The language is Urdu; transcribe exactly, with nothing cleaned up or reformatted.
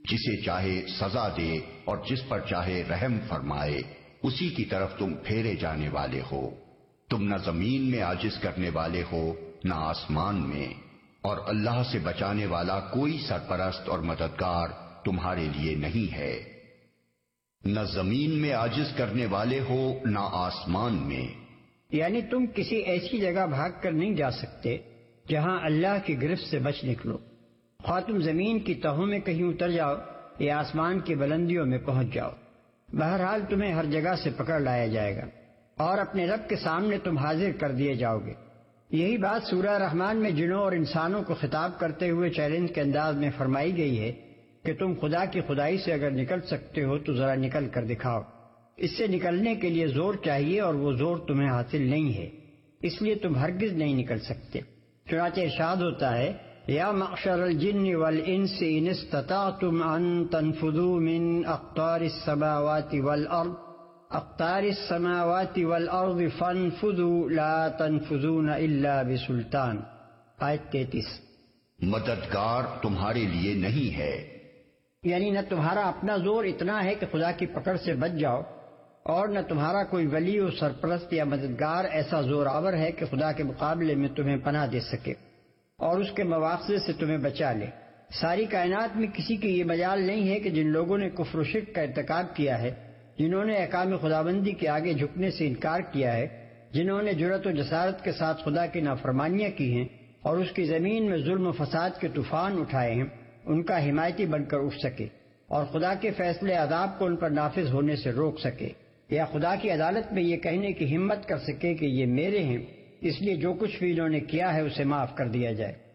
جسے چاہے سزا دے اور جس پر چاہے رحم فرمائے، اسی کی طرف تم پھیرے جانے والے ہو۔ تم نہ زمین میں عاجز کرنے والے ہو نہ آسمان میں، اور اللہ سے بچانے والا کوئی سرپرست اور مددگار تمہارے لیے نہیں ہے۔ نہ زمین میں عاجز کرنے والے ہو نہ آسمان میں، یعنی تم کسی ایسی جگہ بھاگ کر نہیں جا سکتے جہاں اللہ کی گرفت سے بچ نکلو، خواہ تم زمین کی تہوں میں کہیں اتر جاؤ یا آسمان کی بلندیوں میں پہنچ جاؤ، بہرحال تمہیں ہر جگہ سے پکڑ لایا جائے گا اور اپنے رب کے سامنے تم حاضر کر دیے جاؤ گے۔ یہی بات سورہ رحمان میں جنوں اور انسانوں کو خطاب کرتے ہوئے چیلنج کے انداز میں فرمائی گئی ہے کہ تم خدا کی خدائی سے اگر نکل سکتے ہو تو ذرا نکل کر دکھاؤ۔ اس سے نکلنے کے لیے زور چاہیے اور وہ زور تمہیں حاصل نہیں ہے، اس لیے تم ہرگز نہیں نکل سکتے۔ چنانچہ ارشاد ہوتا ہے، یا معشر الجن والانس ان استطعتم ان تنفذوا من اقطار السماوات والارض اقطار السماوات والارض فانفذوا لا تنفذون الا بسلطان۔ آیت تینتیس۔ مددگار تمہارے لیے نہیں ہے، یعنی نہ تمہارا اپنا زور اتنا ہے کہ خدا کی پکڑ سے بچ جاؤ، اور نہ تمہارا کوئی ولی و سرپرست یا مددگار ایسا زور آور ہے کہ خدا کے مقابلے میں تمہیں پناہ دے سکے اور اس کے مواخذے سے تمہیں بچا لے۔ ساری کائنات میں کسی کی یہ مجال نہیں ہے کہ جن لوگوں نے کفر و شرک کا ارتکاب کیا ہے، جنہوں نے احکام خداوندی کے آگے جھکنے سے انکار کیا ہے، جنہوں نے جرأت و جسارت کے ساتھ خدا کی نافرمانیاں کی ہیں اور اس کی زمین میں ظلم و فساد کے طوفان اٹھائے ہیں، ان کا حمایتی بن کر اٹھ سکے اور خدا کے فیصلے عذاب کو ان پر نافذ ہونے سے روک سکے، یا خدا کی عدالت میں یہ کہنے کی ہمت کر سکے کہ یہ میرے ہیں، اس لیے جو کچھ بھی انہوں نے کیا ہے اسے معاف کر دیا جائے۔